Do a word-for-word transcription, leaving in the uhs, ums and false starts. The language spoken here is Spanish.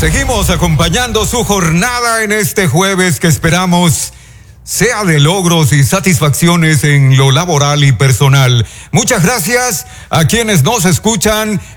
Seguimos acompañando su jornada en este jueves que esperamos sea de logros y satisfacciones en lo laboral y personal. Muchas gracias a quienes nos escuchan